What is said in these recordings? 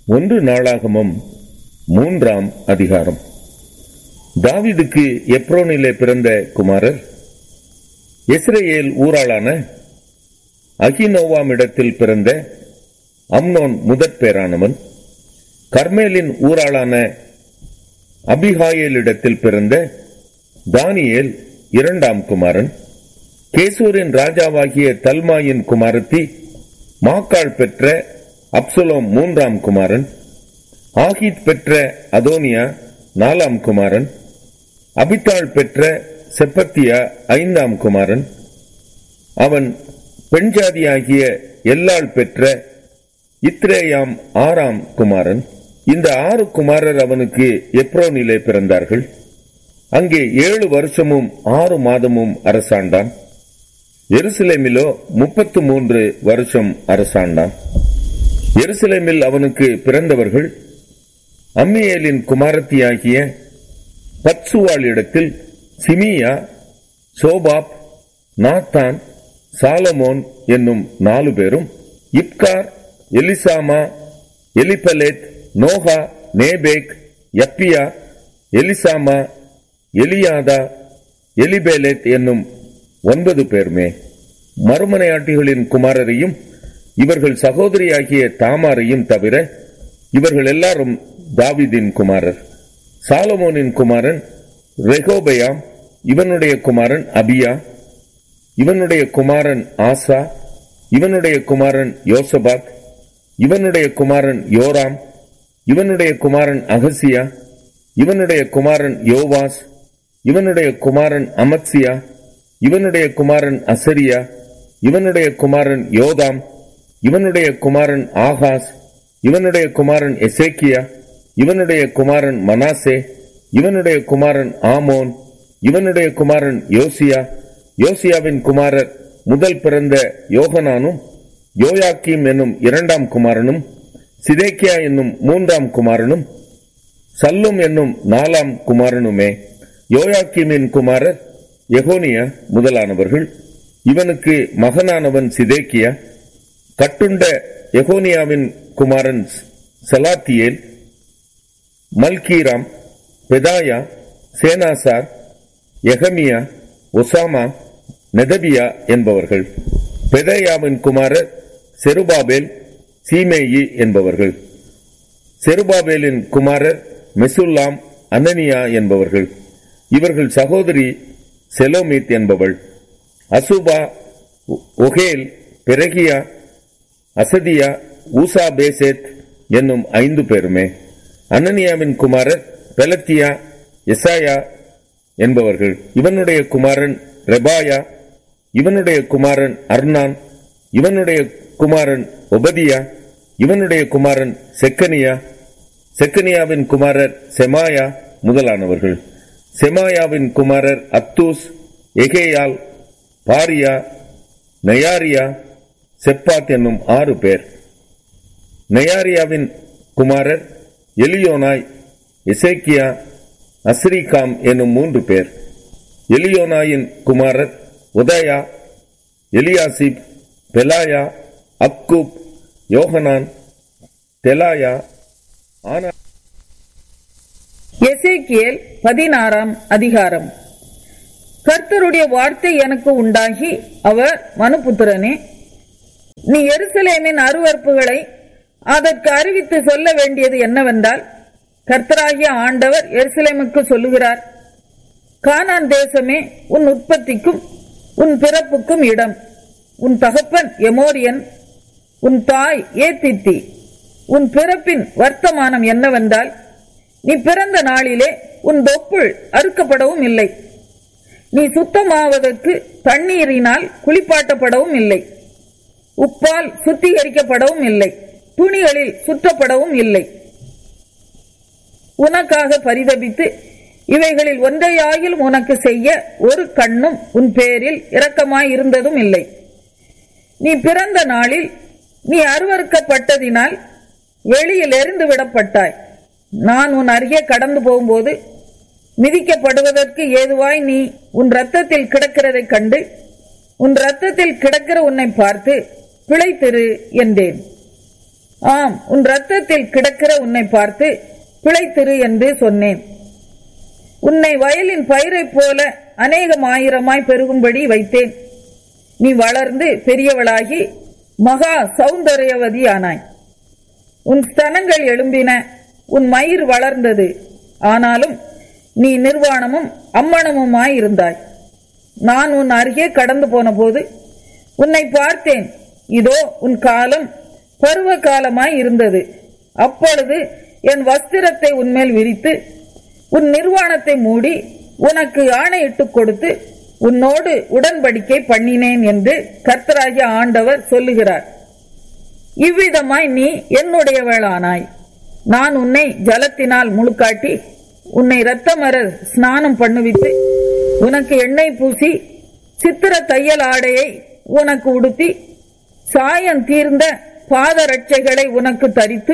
1 நாளாகமம் 3ஆம் அதிகாரம். தாவீதுக்கு எப்ரோனிலே பிறந்த குமாரர். இஸ்ரவேல் ஊராளான அகினோவாமிடத்தில் பிறந்த அம்னோன் முதற்பேரானவன். கர்மேலின் ஊராளான அபிகாயேலிடத்தில் பிறந்த தானியேல் 2ஆம் குமாரன். கேசூரின் ராஜாவாகிய தல்மாயின் குமாரத்தி மாக்காள் பெற்ற அப்சலோம் 3ஆம் குமாரன். ஆகீத் பெற்ற அதோனியா 4ஆம் குமாரன். அபித்தாள் பெற்ற செப்பத்தியா 5ஆம் குமாரன். அவன் பெண்ஜாதியாகிய எல்லாள் பெற்ற இத்ரேயாம் 6ஆம் குமாரன். இந்த 6 குமாரர் அவனுக்கு எப்ரோனிலே பிறந்தார்கள். அங்கே 7 வருஷமும் 6 மாதமும் அரசாண்டான். எருசலேமிலோ 33 வருஷம் அரசாண்டான். எருசலேமில் அவனுக்கு பிறந்தவர்கள் அம்மியேலின் குமாரத்தியாகிய பத்சுவாளிடத்தில் சிமியா, சோபாப், நாத்தான், சாலமோன் என்னும் 4 பேரும், இப்கார், எலிசாமா, எலிபலேத், நோகா, நேபேக், யப்பியா, எலிசாமா, எலியாதா, எலிபேலேத் என்னும் 9 பேருமே. மறுமனையாட்டிகளின் குமாரரையும் இவர்கள் சகோதரியாகிய தாமாரையும் தவிர இவர்கள் எல்லாரும் தாவீதின் குமாரர். சாலமோனின் குமாரன் ரெகோபெயாம், இவனுடைய குமாரன் அபியா, இவனுடைய குமாரன் ஆசா, இவனுடைய குமாரன் யோசபாத், இவனுடைய குமாரன் யோராம், இவனுடைய குமாரன் அகசியா, இவனுடைய குமாரன் யோவாஸ், இவனுடைய குமாரன் அமத்சியா, இவனுடைய குமாரன் அசரியா, இவனுடைய குமாரன் யோதாம், இவனுடைய குமாரன் ஆகாஸ், இவனுடைய குமாரன் எசேக்கியா, இவனுடைய குமாரன் மனாசே, இவனுடைய குமாரன் ஆமோன், இவனுடைய குமாரன் யோசியா. யோசியாவின் குமாரர் முதல் பிறந்த யோகனானும், யோயாக்கீம் என்னும் 2ஆம் குமாரனும், சிதேக்கியா என்னும் 3ஆம் குமாரனும், சல்லும் என்னும் 4ஆம் குமாரனுமே. யோயாக்கீமின் குமாரர் எகோனியா முதலானவர்கள். இவனுக்கு மகனானவன் சிதேக்கியா. கட்டுண்ட எகோனியாவின் குமாரன் சலாத்தியேல், மல்கீராம், பெதாயா, சேனாசார், எகமியா, ஒசாமா, நெதபியா என்பவர்கள். பெதாயாவின் குமாரர் செருபாபேல், சீமேயி என்பவர்கள். செருபாபேலின் குமாரர் மெசுல்லாம், அனனியா என்பவர்கள். இவர்கள் சகோதரி செலோமித் என்பவள். அசுபா, ஒகேல், பெரகியா, அசதியா, ஊசா பேசேத் என்னும் 5 பேருமே. அனனியாவின் குமாரர் பெலத்தியா, எசாயா என்பவர்கள். இவனுடைய குமாரன் ரெபாயா, இவனுடைய குமாரன் அர்னான், இவனுடைய குமாரன் ஒபதியா, இவனுடைய குமாரன் செக்கனியா. செக்கனியாவின் குமாரர் செமாயா முதலானவர்கள். செமாயாவின் குமாரர் அத்தூஸ், எகேயால், பாரியா, நயாரியா, செப்பாத் என்னும் 6 பேர். நயாரியாவின் குமாரர் எலியோனாய், எசேக்கியா, அஸ்ரிகாம் என்னும் 3 பேர். எலியோனாயின் குமாரர் உதயா, எலியாசிப், பெலாயா, அக்கூப், யோகனான், தெலாயா, ஆனா. எசேக்கியேல் 16ஆம் அதிகாரம். கர்த்தருடைய வார்த்தை எனக்கு உண்டாகி, அவர் மனுபுத்திரனே, நீ எருசலேமின் அருவருப்புகளை அதற்கு அறிவித்து சொல்ல வேண்டியது என்னவென்றால், கர்த்தராகிய ஆண்டவர் எருசலேமுக்கு சொல்லுகிறார், கானான் தேசமே உன் உற்பத்திக்கும் உன் பிறப்புக்கும் இடம். உன் தகப்பன் எமோரியன், உன் தாய் ஏத்தித்தி. உன் பிறப்பின் வர்த்தமானம் என்னவென்றால், நீ பிறந்த நாளிலே உன் தொப்புள் அறுக்கப்படவும் இல்லை, நீ சுத்தமாவதற்கு தண்ணீரினால் குளிப்பாட்டப்படவும் இல்லை, உப்பால் சுத்திகரிக்கப்படவும் இல்லை, துணிகளில் சுற்றப்படவும் இல்லை. உனக்காக பரிதபித்து இவைகளில் ஒன்றையாகிலும் உனக்கு செய்ய ஒரு கண்ணும் உன் பேரில் இரக்கமாயிருந்ததும் இல்லை. நீ பிறந்த நாளில் நீ அருவருக்கப்பட்டதினால் வெளியில் எறிந்து விடப்பட்டாய். நான் உன் அருகே கடந்து போகும்போது மிதிக்கப்படுவதற்கு ஏதுவாய் நீ உன் இரத்தத்தில் கிடக்கிறதை கண்டு உன் இரத்தத்தில் கிடக்கிற உன்னை பார்த்து பிழைத்திரு என்றேன். ஆம், உன் இரத்தத்தில் கிடக்கிற உன்னை பார்த்து பிழைத்திரு என்று சொன்னேன். உன்னை வயலின் பயிரைப் போல அநேகமாயிரமாய் பெருகும்படி வைத்தேன். நீ வளர்ந்து பெரியவளாகி மகா சௌந்தரியவதியானாய். உன் ஸ்தனங்கள் எழும்பின, உன் மயிர் வளர்ந்தது. ஆனாலும் நீ நிர்வாணமும் அம்மணமுமாய் இருந்தாய். நான் உன் அருகே கடந்து போன போது உன்னை பார்த்தேன். இதோ உன் காலம் பருவ காலமாய் இருந்தது. அப்பொழுது என் வஸ்திரத்தை உன்மேல் விரித்து உன் நிர்வாணத்தை மூடி உனக்கு ஆணையிட்டு கொடுத்து உன்னோடு உடன்படிக்கை பண்ணினேன் என்று கர்த்தராகிய ஆண்டவர் சொல்லுகிறார். இவ்விதமாய் நீ என்னுடையவளானாய். நான் உன்னை ஜலத்தினால் முழுக்காட்டி உன்னை இரத்தமர ஸ்நானம் பண்ணுவித்து உனக்கு எண்ணெய் பூசி சித்திர தையல் ஆடையை உனக்கு உடுத்தி சாயம் தீர்ந்த பாதரட்சைகளை உனக்கு தரித்து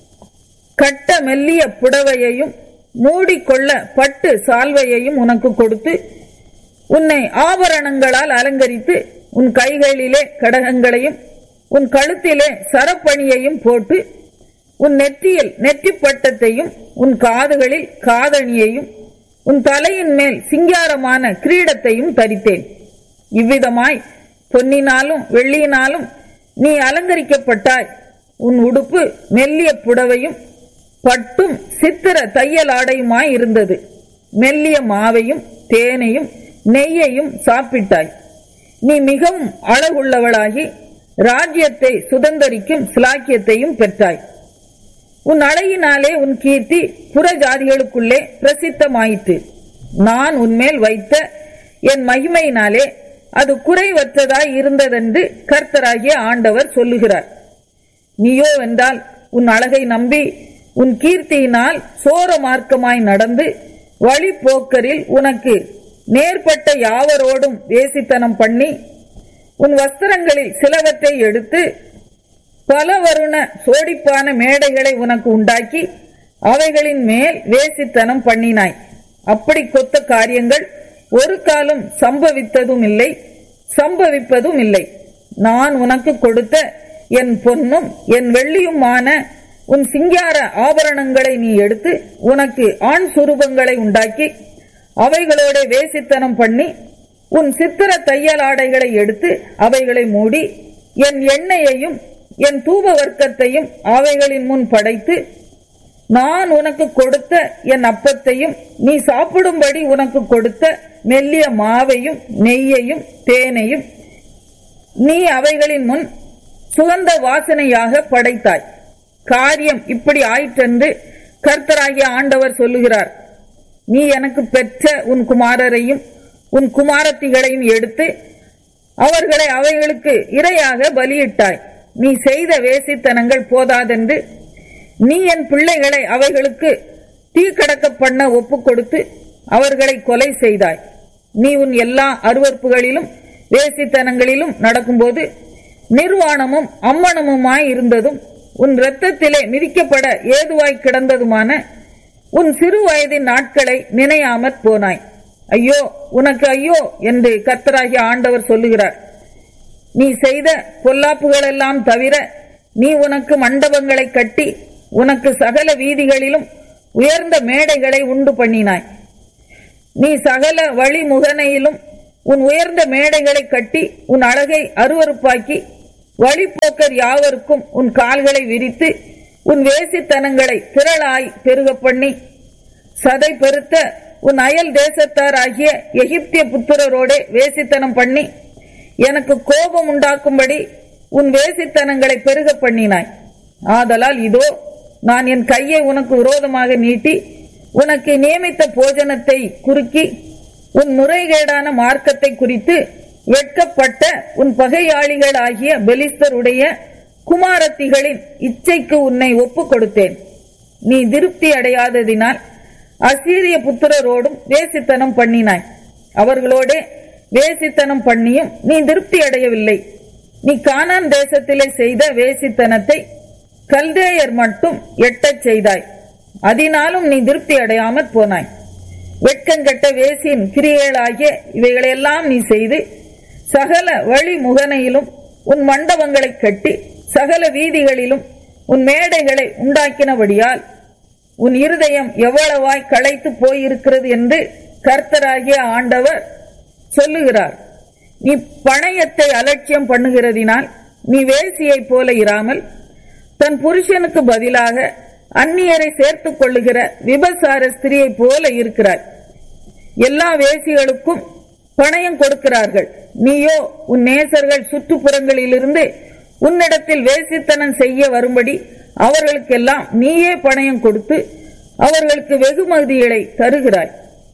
கட்ட மெல்லிய புடவையையும் மூடிக்கொள்ள பட்டு சால்வையையும் உனக்கு கொடுத்து உன்னை ஆபரணங்களால் அலங்கரித்து உன் கைகளிலே கடகங்களையும் உன் கழுத்திலே சரப்பணியையும் போட்டு உன் நெற்றியில் நெற்றிப்பட்டத்தையும் உன் காதுகளில் காதணியையும் உன் தலையின் மேல் சிங்காரமான கிரீடத்தையும் தரித்தேன். இவ்விதமாய் பொன்னினாலும் வெள்ளியினாலும் நீ அலங்கரிக்கப்பட்டாய். உன் உடுப்பு மெல்லிய புடவையும் பட்டும் சித்திர தையல் ஆடையுமாய் இருந்தது. மெல்லிய மாவையும் தேனையும் நெய்யையும் சாப்பிட்டாய். நீ மிகவும் அழகுள்ளவளாகி ராஜ்யத்தை சுதந்தரிக்கும் சிலாக்கியத்தையும் பெற்றாய். உன் அழகினாலே உன் கீர்த்தி புற ஜாதிகளுக்குள்ளே பிரசித்தமாயிற்று. நான் உன்மேல் வைத்த என் மகிமையினாலே அது குறைவற்றதாய் இருந்ததென்று கர்த்தராகிய ஆண்டவர் சொல்லுகிறார். நீயோ வென்றால் உன் அழகை நம்பி உன் கீர்த்தியினால் சோர மார்க்கமாய் நடந்து வழிபோக்கரில் உனக்கு நேர்பட்ட யாவரோடும் வேசித்தனம் பண்ணி உன் வஸ்திரங்களில் சிலவற்றை எடுத்து பல வருண சோடிப்பான மேடைகளை உனக்கு உண்டாக்கி அவைகளின் மேல் வேசித்தனம் பண்ணினாய். அப்படி கொத்த காரியங்கள் ஒரு காலம் சம்பவித்ததும் இல்லை, சம்பவிப்பதும் இல்லை. நான் உனக்கு கொடுத்த என் பொன்னும் என் வெள்ளியுமான உன் சிங்கார ஆபரணங்களை நீ எடுத்து உனக்கு ஆண் சுரூபங்களை உண்டாக்கி அவைகளோட வேசித்தனம் பண்ணி உன் சித்திர தையல் ஆடைகளை எடுத்து அவைகளை மூடி என் எண்ணெயையும் என் தூப வர்க்கத்தையும் அவைகளின் முன் படைத்து நான் உனக்கு கொடுத்த என் அப்பத்தையும் நீ சாப்பிடும்படி உனக்கு கொடுத்த மெல்லிய மாவையும் நெய்யையும் தேனையும் நீ அவைகளின் முன் சுகந்த வாசனையாக படைத்தாய். காரியம் இப்படி ஆயிற்றென்று கர்த்தராகிய ஆண்டவர் சொல்லுகிறார். நீ எனக்கு பெற்ற உன் குமாரரையும் உன் குமாரத்திகளையும் எடுத்து அவர்களை அவைகளுக்கு இரையாக பலியிட்டாய். நீ செய்த வேசித்தனங்கள் போதாதென்று நீ என் பிள்ளைகளை அவைகளுக்கு தீக்கடக்க பண்ண ஒப்பு கொடுத்து அவர்களை கொலை செய்தாய். நீ உன் எல்லா அருவறுப்புகளிலும் வேசித்தனங்களிலும் நடக்கும்போது நிர்வாணமும் அம்மணமுமாய் இருந்ததும் உன் இரத்தத்திலே மிதிக்கப்பட ஏதுவாய் கிடந்ததுமான உன் சிறு வயதின் நாட்களை நினையாமற் போனாய். ஐயோ உனக்கு ஐயோ என்று கர்த்தராகிய ஆண்டவர் சொல்லுகிறார். நீ செய்த பொல்லாப்புகளெல்லாம் தவிர நீ உனக்கு மண்டபங்களை கட்டி உனக்கு சகல வீதிகளிலும் உயர்ந்த மேடைகளை உண்டு பண்ணினாய். நீ சகல வழிமுகனையிலும் உன் உயர்ந்த மேடைகளை கட்டி உன் அழகை அருவருப்பாக்கி வழிபோக்கர் யாவருக்கும் உன் கால்களை விரித்து உன் வேசித்தனங்களை திரளாய் பெருக பண்ணி சதை பெருத்த உன் அயல் தேசத்தார் ஆகிய எகிப்திய புத்திரரோடே வேசித்தனம் பண்ணி எனக்கு கோபம் உண்டாக்கும்படி உன் வேசித்தனங்களை பெருக பண்ணினாய். ஆதலால் இதோ நான் என் கையை உனக்கு விரோதமாக நீட்டி உனக்கு நியமித்த போஜனத்தை குறுக்கி உன் முறைகேடான மார்க்கத்தை குறித்து வெட்கப்பட்ட உன் பகையாளிகள் ஆகிய பெலிஸ்தருடைய குமாரத்திகளின் இச்சைக்கு உன்னை ஒப்பு கொடுத்தேன். நீ திருப்தி அடையாததினால் அசீரிய புத்திரரோடும் வேசித்தனம் பண்ணினாய். அவர்களோட வேசித்தனம் பண்ணியும் நீ திருப்தி அடையவில்லை. நீ கானான் தேசத்திலே செய்த வேசித்தனத்தை கல்தேயர் மட்டும் எட்டச் செய்தாய். அதனாலும் நீ திருப்தி அடையாமற் போனாய். வெட்கங்கெட்ட வேசியின் கிரியைகளாகிய இவைகளையெல்லாம் நீ செய்து சகல வழி முகனையிலும் உன் மண்டபங்களை கட்டி சகல வீதிகளிலும் உன் மேடைகளை உண்டாக்கினபடியால் உன் இருதயம் எவ்வளவாய் களைத்து போயிருக்கிறது என்று கர்த்தராகிய ஆண்டவர் சொல்லுகிறார். நீ பணயத்தை அலட்சியம் பண்ணுகிறதினால் நீ வேசியைப் போல இராமல் தன் புருஷனுக்கு பதிலாக அந்நியரை சேர்த்துக் கொள்ளுகிற விபசார ஸ்திரியை போல இருக்கிறாய். எல்லா வேசிகளுக்கும் பணயம் கொடுக்கிறார்கள். நீயோ உன் நேசர்கள் சுற்றுப்புறங்களிலிருந்து உன்னிடத்தில் வேசித்தனம் செய்ய வரும்படி அவர்களுக்கெல்லாம் நீயே பணயம் கொடுத்து அவர்களுக்கு வெகுமதிகளை தருகிறாய்.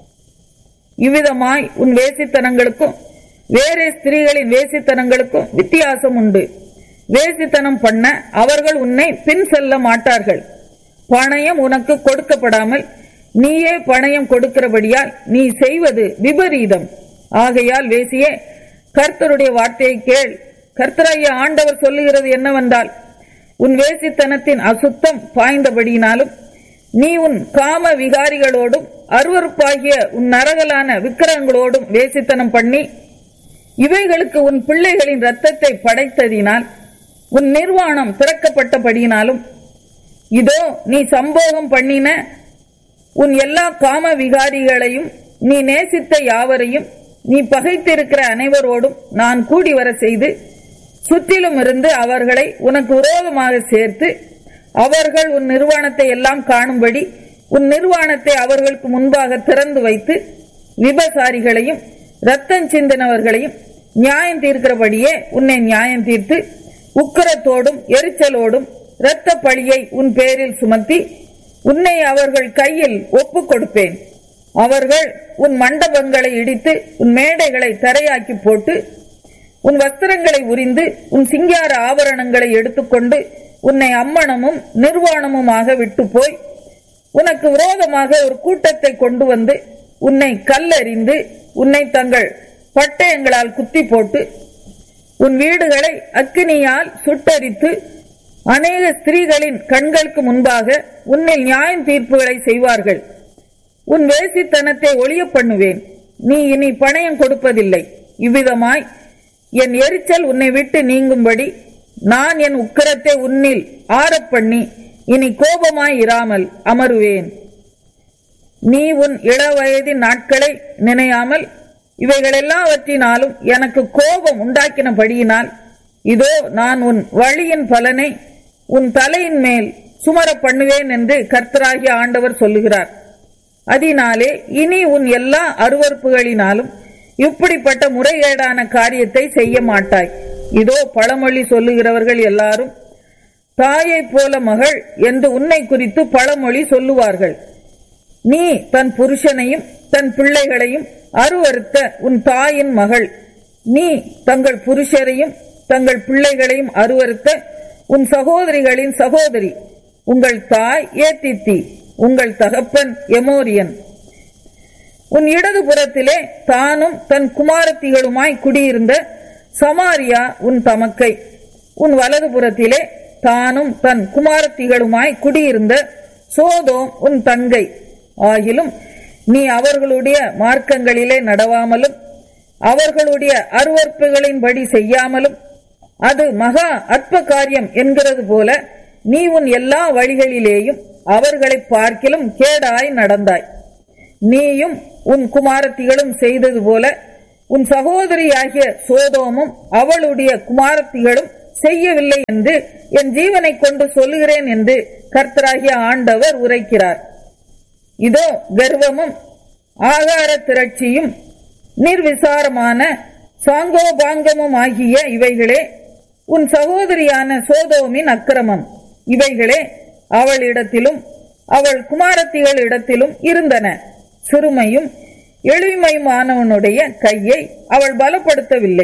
இவ்விதமாய் உன் வேசித்தனங்களுக்கும் வேறே ஸ்திரீகளின் வேசித்தனங்களுக்கும் வித்தியாசம் உண்டு. வேசித்தனம் பண்ண அவர்கள் உன்னை பின் செல்ல மாட்டார்கள். பணயம் உனக்கு கொடுக்கப்படாமல் நீயே பணயம் கொடுக்கிறபடியால் நீ செய்வது விபரீதம். ஆகையால் வேசியே, கர்த்தருடைய வார்த்தையை கேள். கர்த்தராகிய ஆண்டவர் சொல்லுகிறது என்னவென்றால், உன் வேசித்தனத்தின் அசுத்தம் பாய்ந்தபடியினாலும் நீ உன் காம விகாரிகளோடும் அருவருப்பாகிய உன் நரகலான விக்கிரகங்களோடும் வேசித்தனம் பண்ணி இவைகளுக்கு உன் பிள்ளைகளின் இரத்தத்தை படைத்ததினால் உன் நிர்வாணம் திறக்கப்பட்டபடியினாலும் இதோ நீ சம்போகம் பண்ணின உன் எல்லா காம விகாரிகளையும் நீ நேசித்த யாவரையும் நீ பகைத்திருக்கிற அனைவரோடும் நான் கூடி வர செய்து சுற்றிலும் இருந்து அவர்களை உனக்கு விரோதமாக சேர்த்து அவர்கள் உன் நிர்வாணத்தை எல்லாம் காணும்படி உன் நிர்வாணத்தை அவர்களுக்கு முன்பாக திறந்து வைத்து விபசாரிகளையும் இரத்தம் சிந்தினவர்களையும் நியாயம் தீர்க்கிறபடியே உன்னை நியாயம் தீர்த்து உக்கிரத்தோடும் எரிச்சலோடும் இரத்த பழியை உன் பேரில் சுமத்தி உன்னை அவர்கள் கையில் ஒப்புக் கொடுப்பேன். அவர்கள் உன் மண்டபங்களை இடித்து உன் மேடைகளை தரையாக்கி போட்டு உன் வஸ்திரங்களை உரிந்து உன் சிங்கார ஆபரணங்களை எடுத்துக்கொண்டு உன்னை அம்மனமும் நிர்வாணமுமாக விட்டு போய் உனக்கு விரோதமாக ஒரு கூட்டத்தை கொண்டு வந்து உன்னை கல்லெறிந்து உன்னை தங்கள் பட்டயங்களால் குத்தி போட்டு உன் வீடுகளை அக்கினியால் சுட்டரித்து அநேக ஸ்திரீகளின் கண்களுக்கு முன்பாக உன்னில் நியாயம் தீர்ப்புகளை செய்வார்கள். உன் வேசித்தனத்தை ஒழிய பண்ணுவேன். நீ இனி பணயம் கொடுப்பதில்லை. இவ்விதமாய் என் எரிச்சல் உன்னை விட்டு நீங்கும்படி நான் என் உக்கிரத்தை உன்னில் ஆறப்பண்ணி இனி கோபமாய் இராமல் அமருவேன். நீ உன் இளவயதின் நாட்களை நினையாமல் இவைகளெல்லாவற்றினாலும் எனக்கு கோபம் உண்டாக்கினபடியினால் இதோ நான் உன் வழியின் பலனை உன் தலையின் மேல் சுமர பண்ணுவேன் என்று கர்த்தராகிய ஆண்டவர் சொல்லுகிறார். அதனாலே இனி உன் எல்லா அருவருப்புகளினாலும் இப்படிப்பட்ட முறைகேடான காரியத்தை செய்ய மாட்டாய். இதோ பழமொழி சொல்லுகிறவர்கள் எல்லாரும் தாயை போல மகள் என்று உன்னை குறித்து பழமொழி சொல்லுவார்கள். நீ தன் புருஷனையும் தன் பிள்ளைகளையும் அருவருத்த உன் தாயின் மகள். நீ தங்கள் புருஷரையும் தங்கள் பிள்ளைகளையும் அருவருத்த உன் சகோதரிகளின் சகோதரி. உங்கள் தாய் ஏத்தித்தி, உங்கள் தகப்பன் எமோரியன். உன் இடது புறத்திலே தானும் தன் குமாரத்திகளுமாய் குடியிருந்த சமாரியா உன் தமக்கை. உன் வலது புறத்திலே தானும் தன் குமாரத்திகளுமாய் குடியிருந்த சோதோம் உன் தங்கை. ஆகிலும் நீ அவர்களுடைய மார்க்கங்களிலே நடவாமலும் அவர்களுடைய அருவருப்புகளின்படி செய்யாமலும் அது மகா அற்ப காரியம் என்கிறது போல நீ உன் எல்லா வழிகளிலேயும் அவர்களை பார்க்கிலும் கேடாய் நடந்தாய். நீயும் உன் குமாரத்திகளும் செய்தது போல உன் சகோதரியாகிய சோதோமும் அவளுடைய குமாரத்திகளும் செய்யவில்லை என்று என் ஜீவனை கொண்டு சொல்லுகிறேன் என்று கர்த்தராகிய ஆண்டவர் உரைக்கிறார். இதோ கர்வமும் ஆகார திரட்சியும் நிர்விசாரமான சாங்கோபாங்கமும் ஆகிய இவைகளே உன் சகோதரியான சோதோமின் அக்கிரமம். இவைகளே அவளிடத்திலும் அவள் குமாரத்திகளிடத்திலும் இருந்தன. சிறுமையும் எளிமையுமானவனுடைய கையை அவள் பலப்படுத்தவில்லை.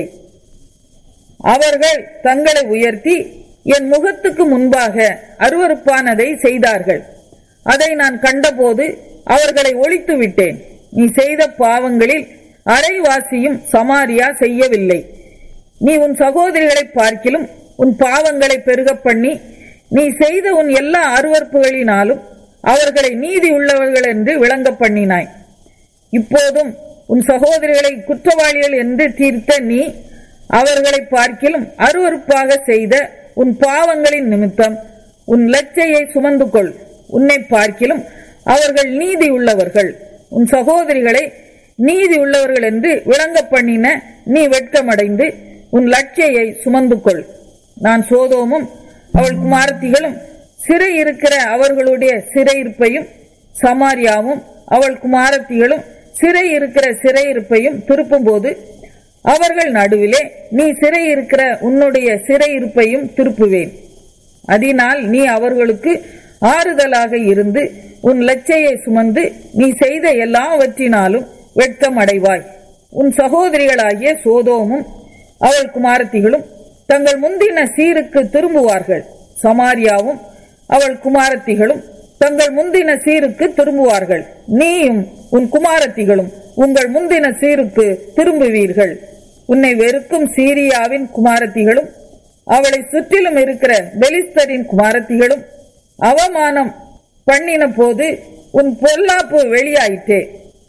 அவர்கள் தங்களை உயர்த்தி என் முகத்துக்கு முன்பாக அருவருப்பானதை செய்தார்கள். அதை நான் கண்டபோது அவர்களை ஒழித்து விட்டேன். நீ செய்த பாவங்களில் அரைவாசியும் சமாரியா செய்யவில்லை. நீ உன் சகோதரிகளை பார்க்கிலும் உன் பாவங்களை பெருக பண்ணி நீ செய்த உன் எல்லா அருவருப்புகளினாலும் அவர்களை நீதி உள்ளவர்கள் என்று விளங்க பண்ணினாய். இப்போதும் உன் சகோதரிகளை குற்றவாளிகள் என்று தீர்த்த நீ அவர்களை பார்க்கிலும் அருவருப்பாக செய்த உன் பாவங்களின் நிமித்தம் உன் லச்சையை சுமந்து கொள். உன்னை பார்க்கிலும் அவர்கள் நீதி உள்ளவர்கள். உன் சகோதரிகளை நீதி உள்ளவர்கள் என்று விளங்க பண்ணின நீ வெட்கமடைந்து உன் லட்சையை சுமந்து கொள். நான் சோதோமும் அவள் குமாரத்திகளும் சிறை இருக்கிற அவர்களுடைய சிறையிருப்பையும் சமாரியாவும் அவள் குமாரத்திகளும் சிறை இருக்கிற சிறையிருப்பையும் திருப்பும் போது அவர்கள் நடுவிலே நீ சிறை இருக்கிற உன்னுடைய சிறையிருப்பையும் திருப்புவேன். அதனால் நீ அவர்களுக்கு ஆறுதலாக இருந்து உன் லட்சையை சுமந்து நீ செய்த எல்லாவற்றினாலும் வெட்கம் அடைவாய். உன் சகோதரிகளாகிய சோதோமும் அவள் குமாரத்திகளும் தங்கள் முந்தின சீருக்கு திரும்புவார்கள். சமாரியாவும் அவள் குமாரத்திகளும் தங்கள் முந்தின சீருக்கு திரும்புவார்கள். நீயும் உன் குமாரத்திகளும் உங்கள் முந்தின சீருக்கு திரும்புவீர்கள். உன்னை வெறுக்கும் சீரியாவின் குமாரத்திகளும் அவளை சுற்றிலும் இருக்கிற பெலிஸ்தரின் குமாரத்திகளும் அவமானம் பண்ணின போது உன் பொல்லாப்பு வெளியாயிற்றே.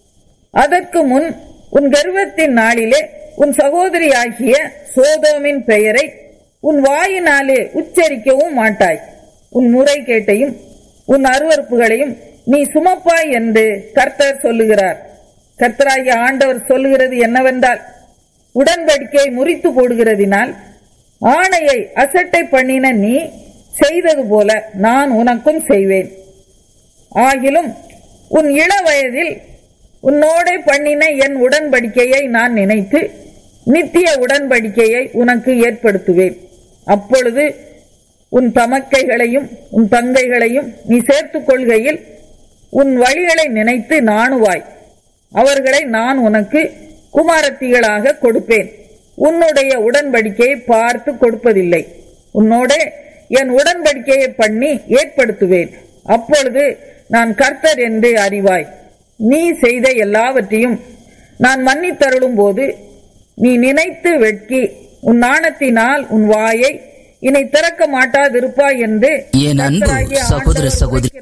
அதற்கு முன் உன் கர்வத்தின் நாளிலே உன் சகோதரி ஆகிய சோதோமின் பெயரை உன் வாயினாலே உச்சரிக்கவும் மாட்டாய். உன் முறைகேட்டையும் உன் அருவருப்புகளையும் நீ சுமப்பாய் என்று கர்த்தர் சொல்லுகிறார். கர்த்தராகிய ஆண்டவர் சொல்லுகிறது என்னவென்றால், உடன்படிக்கையை முறித்து போடுகிறதினால் ஆணையை அசட்டை பண்ணின நீ செய்தது போல நான் உனக்கும் செய்வேன். ஆகிலும் உன் இள வயதில் உன்னோடே பண்ணின என் உடன்படிக்கையை நான் நினைத்து நித்திய உடன்படிக்கையை உனக்கு ஏற்படுத்துவேன். அப்பொழுது உன் தமக்கைகளையும் உன் தங்கைகளையும் நீ சேர்த்துக் கொள்கையில் உன் வழிகளை நினைத்து நாணுவாய். அவர்களை நான் உனக்கு குமாரத்திகளாக கொடுப்பேன். உன்னுடைய உடன்படிக்கையை பார்த்து கொடுப்பதில்லை. உன்னோட என் உடன்படிக்கையை பண்ணி ஏற்படுத்துவேன். அப்பொழுது நான் கர்த்தர் என்று அறிவாய். நீ செய்த எல்லாவற்றையும் நான் மன்னித்தருளும் போது நீ நினைத்து வெட்கி உன் நாணத்தினால் உன் வாயை இனி திறக்க மாட்டாதிருப்பாய் என்று சகோதர சகோதரி.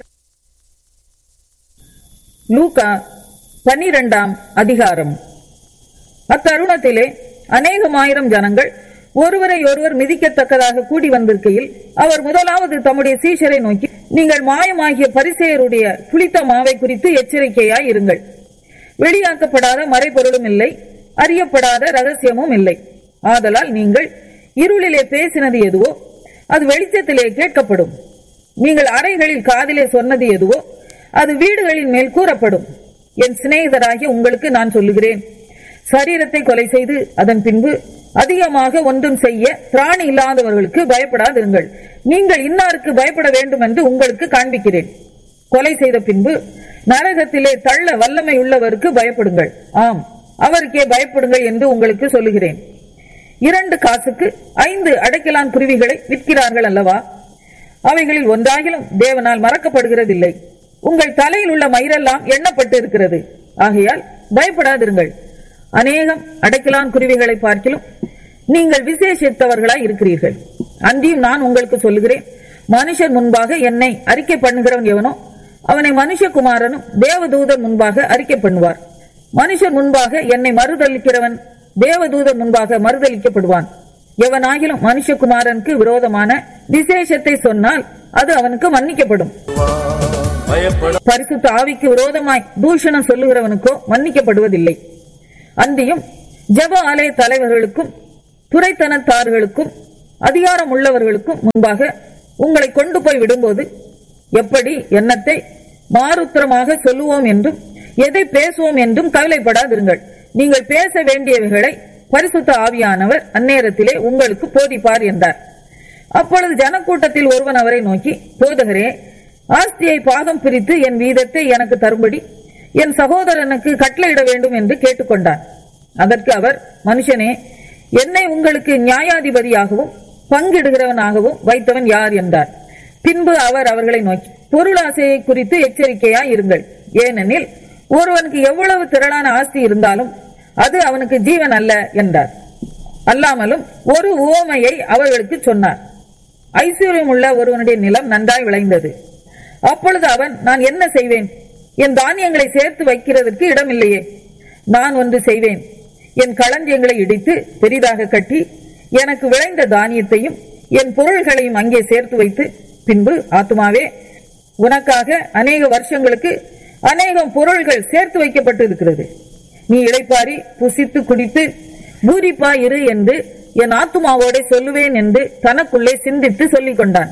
லூக்கா 12ஆம் அதிகாரம். அத்தருணத்திலே அநேகமாயிரம் ஜனங்கள் ஒருவரை ஒருவர் மிதிக்கத்தக்கதாக கூடி வந்திருக்கையில் அவர் முதலாவது தம்முடைய சீஷரை நோக்கி, நீங்கள் மாயமாகிய பரிசேயருடைய புளித்த மாவை குறித்து எச்சரிக்கையாய் இருங்கள். வெளியாக்கப்படாத மறைபொருளும் இல்லை, அறியப்படாத ரகசியமும் இல்லை. ஆதலால் நீங்கள் இருளிலே பேசினது எதுவோ அது வெளிச்சத்திலே கேட்கப்படும். நீங்கள் அறைகளில் காதிலே சொன்னது எதுவோ அது வீடுகளின் மேல் கூறப்படும். என் சிநேகிதராகிய உங்களுக்கு நான் சொல்லுகிறேன், சரீரத்தை கொலை செய்து அதன் பின்பு அதிகமாக ஒன்றும் செய்ய திராணி இல்லாதவர்களுக்கு பயப்படாதிருங்கள். நீங்கள் இன்னாருக்கு பயப்பட வேண்டும் என்று உங்களுக்கு காண்பிக்கிறேன். கொலை செய்த பின்பு நரகத்திலே தள்ள வல்லமை உள்ளவருக்கு பயப்படுங்கள். ஆம், அவருக்கே பயப்படுங்கள் என்று உங்களுக்கு சொல்லுகிறேன். 2 காசுக்கு 5 அடைக்கலான் குருவிகளை விற்கிறார்கள் அல்லவா? அவைகளில் ஒன்றாகிலும் தேவனால் மறக்கப்படுகிறதில்லை. உங்கள் தலையில் உள்ள மயிரெல்லாம் எண்ணப்பட்டு இருக்கிறது. ஆகையால் பயப்படாதிருங்கள். அநேகம் அடைக்கலான் குருவிகளை பார்க்கிலும் நீங்கள் விசேஷித்தவர்களாய் இருக்கிறீர்கள். அன்றியும் நான் உங்களுக்கு சொல்லுகிறேன், மனுஷர் முன்பாக என்னை அறிக்கை பண்ணுகிறவன் எவனோ அவனை மனுஷகுமாரனும் தேவதூதர் முன்பாக அறிக்கை பண்ணுவார். மனுஷர் முன்பாக என்னை மறுதளிக்கிறவன் தேவதூதர் முன்பாக மறுதளிக்கப்படுவான். எவனாகிலும் மனுஷகுமாரனுக்கு விரோதமான விசேஷத்தை சொன்னால் அது அவனுக்கு மன்னிக்கப்படும். பரிசுத்த ஆவிக்கு விரோதமாய் தூஷணம் சொல்லுகிறவனுக்கோ மன்னிக்கப்படுவதில்லை. அன்றியும் ஜெப ஆலய தலைவர்களுக்கும் துரைத்தனத்தார்களுக்கும் அதிகாரம் உள்ளவர்களுக்கும் முன்பாக உங்களை கொண்டு போய் விடும்போது எப்படி எண்ணத்தை மாறுத்திரமாக சொல்லுவோம் என்றும் எதை பேசுவோம் என்றும் கவலைப்படாதிருங்கள். நீங்கள் பேச வேண்டியவைகளை பரிசுத்த ஆவியானவர் அந்நேரத்திலே உங்களுக்கு போதிப்பார் என்றார். அப்பொழுது ஜனக்கூட்டத்தில் ஒருவன் அவரை நோக்கி, போதகரே, ஆஸ்தியை பாகம் பிரித்து என் வீதத்தை எனக்கு தரும்படி என் சகோதரனுக்கு கட்டளையிட வேண்டும் என்று கேட்டுக்கொண்டார். அதற்கு அவர், மனுஷனே, என்னை உங்களுக்கு நியாயாதிபதியாகவும் பங்கிடுகிறவனாகவும் வைத்தவன் யார் என்றார். பின்பு அவர் அவர்களை நோக்கி, பொருளாசையை குறித்து எச்சரிக்கையாய் இருங்கள். ஏனெனில் ஒருவனுக்கு எவ்வளவு திரளான ஆஸ்தி இருந்தாலும் அது அவனுக்கு ஜீவன் அல்ல என்றார். அல்லாமலும் ஒரு உவமையை அவர்களுக்கு சொன்னார். ஐஸ்வர்யம் உள்ள ஒருவனுடைய நிலம் நன்றாய் விளைந்தது. அப்பொழுது அவன், நான் என்ன செய்வேன்? என் தானியங்களை சேர்த்து வைக்கிறதற்கு இடமில்லையே. நான் ஒன்று செய்வேன், என் களஞ்சியங்களை இடித்து பெரிதாக கட்டி எனக்கு விளைந்த தானியத்தையும் என் பொருள்களையும் அங்கே சேர்த்து வைத்து பின்பு ஆத்துமாவே, உனக்காக அநேக வருஷங்களுக்கு அநேகம் பொருள்கள் சேர்த்து வைக்கப்பட்டு இருக்கிறது. நீ இளைப்பாரி புசித்து குடித்து பூரிப்பாயிரு என்று என் ஆத்துமாவோட சொல்லுவேன் என்று தனக்குள்ளே சிந்தித்து சொல்லிக் கொண்டான்.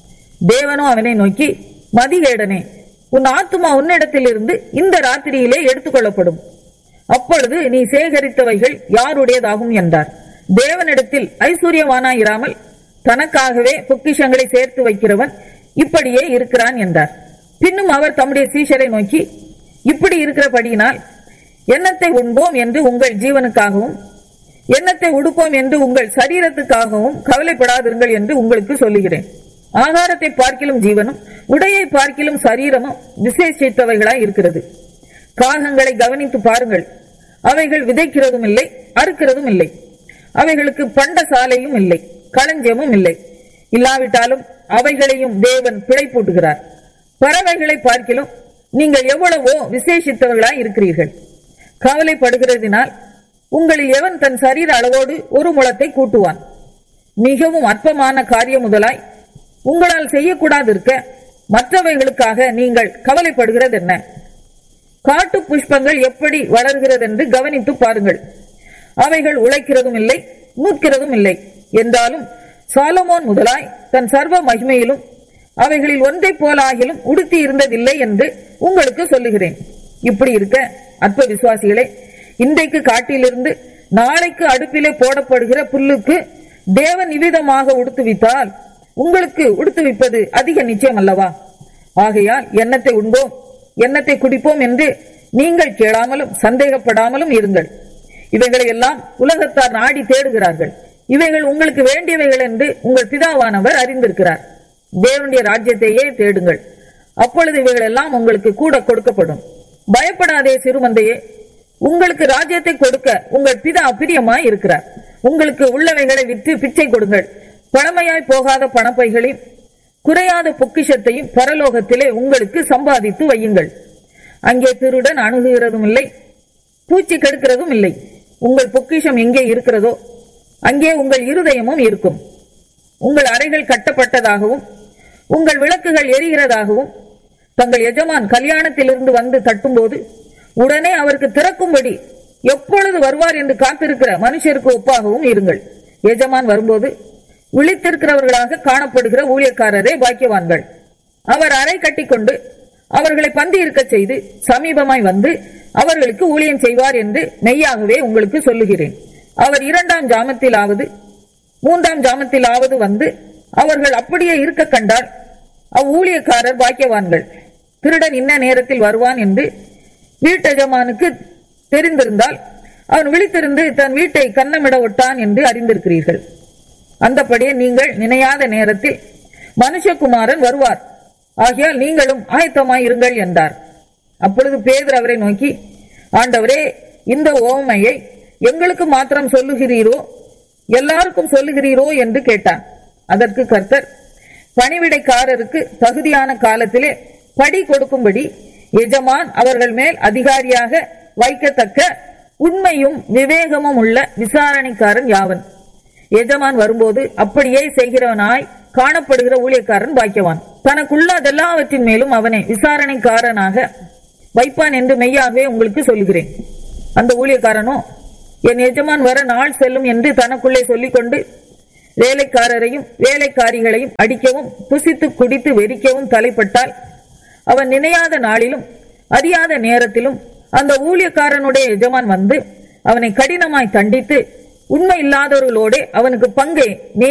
தேவனோ அவனை நோக்கி, மதிகேடனே, உன் ஆத்துமா உன்னிடத்திலிருந்து இந்த ராத்திரியிலே எடுத்துக்கொள்ளப்படும். அப்பொழுது நீ சேகரித்தவைகள் யாருடையதாகும் என்றார். தேவனிடத்தில் ஐஸ்வர்யவானாயிராமல் தனக்காகவே பொக்கிஷங்களை சேர்த்து வைக்கிறவன் இப்படியே இருக்கிறான் என்றார். பின்னும் அவர் தம்முடைய சீஷரை நோக்கி, இப்படி இருக்கிறபடியினால் எண்ணத்தை உண்போம் என்று உங்கள் ஜீவனுக்காகவும் எண்ணத்தை உடுப்போம் என்று உங்கள் சரீரத்துக்காகவும் கவலைப்படாதிருங்கள் என்று உங்களுக்கு சொல்லுகிறேன். ஆகாரத்தை பார்க்கிலும் ஜீவனும் உடையை பார்க்கிலும் சரீரமும் விசேஷித்தவைகளாய் இருக்கிறது. காகங்களை கவனித்து பாருங்கள், அவைகள் விதைக்கிறதும் இல்லை, அறுக்கிறதும் இல்லை. அவைகளுக்கு பண்டசாலையும் இல்லை, களஞ்சியமும் இல்லை. இல்லாவிட்டாலும் அவைகளையும் தேவன் பிழைப்பூட்டுகிறார். பறவைகளை பார்க்கிலும் நீங்கள் எவ்வளவோ விசேஷித்தவர்களாய் இருக்கிறீர்கள். கவலைப்படுகிறதினால் உங்களில் எவன் தன் சரீர அளவோடு ஒரு முழத்தை கூட்டுவான்? மிகவும் அற்பமான காரியம் முதலாய் உங்களால் செய்யக்கூடாதிருக்க மற்றவைகளுக்காக நீங்கள் கவலைப்படுகிறது என்ன? காட்டு புஷ்பங்கள் எப்படி வளர்கிறது என்று கவனித்து பாருங்கள். அவைகள் உழைக்கிறதும் இல்லை, நூற்கிறதும் இல்லை. என்றாலும் சாலமோன் முதலாய் தன் சர்வ மகிமையிலும் அவைகளில் ஒன்றை போலாகிலும் உடுத்தி இருந்ததில்லை என்று உங்களுக்கு சொல்லுகிறேன். இப்படி இருக்க அற்ப விசுவாசிகளே, இன்றைக்கு காட்டிலிருந்து நாளைக்கு அடுப்பிலே போடப்படுகிற புல்லுக்கு தேவன் இவ்விதமாக உடுத்துவித்தால் உங்களுக்கு உடுத்துவிப்பது அதிக நிச்சயம் அல்லவா? ஆகையால் எண்ணத்தை உண்போம், எண்ணத்தை குடிப்போம் என்று நீங்கள் கேளாமலும் சந்தேகப்படாமலும் இருங்கள். இவைகளை எல்லாம் உலகத்தார் நாடி தேடுகிறார்கள். இவைகள் உங்களுக்கு வேண்டியவைகள் என்று உங்கள் பிதாவானவர் அறிந்திருக்கிறார். தேவனுடைய ராஜ்யத்தையே தேடுங்கள், அப்பொழுது இவைகள் எல்லாம் உங்களுக்கு கூட கொடுக்கப்படும். பயப்படாதே சிறுமந்தையே, உங்களுக்கு ராஜ்யத்தை கொடுக்க உங்கள் பிதா பிரியமாய் இருக்கிறார். உங்களுக்கு உள்ளவைகளை விற்று பிச்சை கொடுங்கள். பழமையாய் போகாத பணப்பைகளையும் குறையாத பொக்கிஷத்தையும் பரலோகத்திலே உங்களுக்கு சம்பாதித்து வையுங்கள். அங்கே திருடன் அணுகுகிறதும் இல்லை, பூச்சி கெடுக்கிறதும் இல்லை. உங்கள் பொக்கிஷம் எங்கே இருக்கிறதோ அங்கே உங்கள் இருதயமும் இருக்கும். உங்கள் அறைகள் கட்டப்பட்டதாகவும் உங்கள் விளக்குகள் எரிகிறதாகவும் தங்கள் எஜமான் கல்யாணத்திலிருந்து வந்து தட்டும்போது உடனே அவருக்கு திறக்கும்படி எப்பொழுது வருவார் என்று காத்திருக்கிற மனுஷருக்கு ஒப்பாகவும் இருங்கள். எஜமான் வரும்போது விழித்திருக்கிறவர்களாக காணப்படுகிற ஊழியக்காரரே பாக்கியவான்கள். அவர் அறை கட்டிக்கொண்டு அவர்களை பந்தி இருக்க செய்து சமீபமாய் வந்து அவர்களுக்கு ஊழியம் செய்வார் என்று மெய்யாகவே உங்களுக்கு சொல்லுகிறேன். அவர் 2ஆம் ஜாமத்திலாவது 3ஆம் ஜாமத்திலாவது வந்து அவர்கள் அப்படியே இருக்க கண்டால் அவ்வூழியக்காரர் பாக்கியவான்கள். திருடன் இன்ன நேரத்தில் வருவான் என்று வீட்டெஜமானுக்கு தெரிந்திருந்தால் அவன் விழித்திருந்து தன் வீட்டை கன்னமிட ஒட்டான் என்று அறிந்திருக்கிறீர்கள். அந்தபடியே நீங்கள் நினையாத நேரத்தில் மனுஷகுமாரன் வருவார். ஆகையால் நீங்களும் ஆயத்தமாயிருங்கள் என்றார். அப்பொழுது பேதுரு அவரை நோக்கி, ஆண்டவரே, இந்த ஓமையை எங்களுக்கு மாத்திரம் சொல்லுகிறீரோ, எல்லாருக்கும் சொல்லுகிறீரோ என்று கேட்டான். அதற்கு கர்த்தர், பணிவிடைக்காரருக்கு தகுதியான காலத்திலே படி கொடுக்கும்படி எஜமான் அவர்கள் மேல் அதிகாரியாக வைக்கத்தக்க உண்மையும் விவேகமும் உள்ள விசாரணைக்காரன் யாவன்? எஜமான் வரும்போது அப்படியே செய்கிறவனாய் காணப்படுகிற ஊழியக்காரன் பாக்கியவான். தனக்குள்ளதெல்லாவற்றின் மேலும் அவனை விசாரணைக்காரனாக வைப்பான் என்று மெய்யாகவே உங்களுக்கு சொல்லுகிறேன். அந்த ஊழியக்காரனோ என் எஜமான் வர நாள் செல்லும் என்று தனக்குள்ளே சொல்லிக்கொண்டு வேலைக்காரரையும் வேலைக்காரிகளையும் அடிக்கவும் புசித்து குடித்து வெறிக்கவும் தலைப்பட்டால் அவன் நினையாத நாளிலும் அறியாத நேரத்திலும் அந்த ஊழியக்காரனுடைய எஜமான் வந்து அவனை கடினமாய் தண்டித்து உண்மை இல்லாதவர்களோடு அவனுக்கு பங்கை